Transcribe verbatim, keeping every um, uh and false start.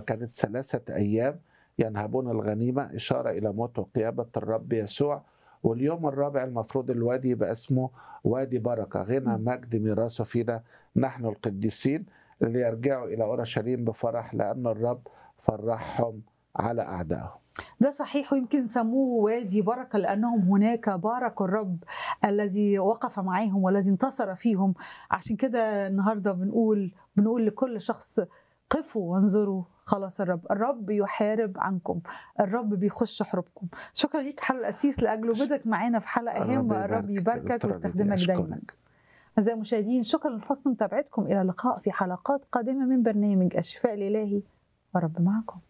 كانت ثلاثة أيام ينهبون الغنيمة، إشارة إلى موت وقيامة الرب يسوع. واليوم الرابع المفروض الوادي يبقى اسمه وادي بركة، غنى إمم. مجد ميراثه فينا نحن القديسين، اللي يرجعوا إلى أورشليم بفرح لأن الرب فرحهم على أعدائهم. ده صحيح، ويمكن سموه وادي بركة لأنهم هناك باركوا الرب الذي وقف معاهم والذي انتصر فيهم. عشان كده النهارده بنقول بنقول لكل شخص: قفوا وانظروا خلاص الرب، الرب يحارب عنكم، الرب بيخش حروبكم. شكرا ليك حضرة القسيس لأجل وجودك معانا في حلقة الرب هامة. الرب يبارك يباركك دكتورة ليديا، ويستخدمك دايما. أشكرك. أعزائي المشاهدين، شكرا لحسن متابعتكم. إلى اللقاء في حلقات قادمة من برنامج الشفاء الإلهي، والرب معكم.